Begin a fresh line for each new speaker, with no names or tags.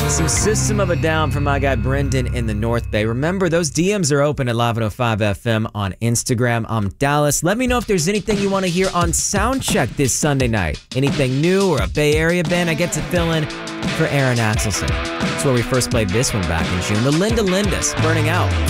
Some System of a Down from my guy Brendan in the North Bay. Remember, those DMs are open at Live105 FM on Instagram. I'm Dallas. Let me know if there's anything you want to hear on Soundcheck this Sunday night. Anything new or a Bay Area band I get to fill in for Aaron Axelson. That's where we first played this one back in June. The Linda Lindas, Burning Out.